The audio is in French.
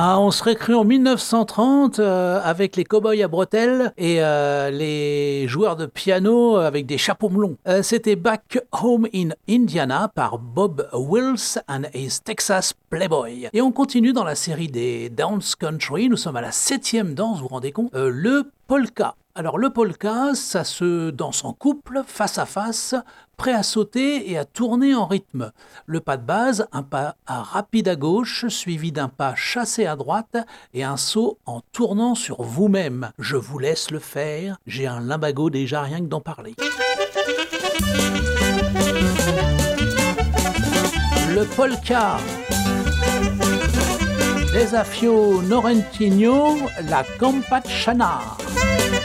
Ah, on serait cru en 1930 avec les cow-boys à bretelles et les joueurs de piano avec des chapeaux melons. C'était Back Home in Indiana par Bob Wills and his Texas Playboy. Et on continue dans la série des Dance Country. Nous sommes à la 7e danse, vous vous rendez compte, le polka. Alors le polka, ça se danse en couple, face à face, prêt à sauter et à tourner en rythme. Le pas de base, un pas rapide à gauche, suivi d'un pas chassé à droite et un saut en tournant sur vous-même. Je vous laisse le faire, j'ai un limbago déjà rien que d'en parler. Le polka. Desafio Norentino, la Campachana.